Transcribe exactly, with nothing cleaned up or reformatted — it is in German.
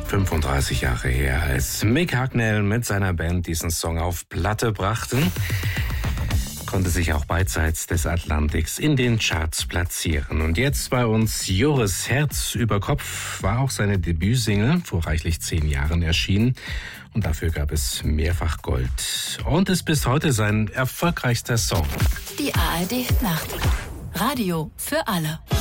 fünfunddreißig Jahre her, als Mick Hucknall mit seiner Band diesen Song auf Platte brachte, konnte sich auch beidseits des Atlantiks in den Charts platzieren. Und jetzt bei uns Joris Herz über Kopf war auch seine Debütsingle, vor reichlich zehn Jahren erschienen. Und dafür gab es mehrfach Gold. Und ist bis heute sein erfolgreichster Song. Die A R D Nacht. Radio für alle.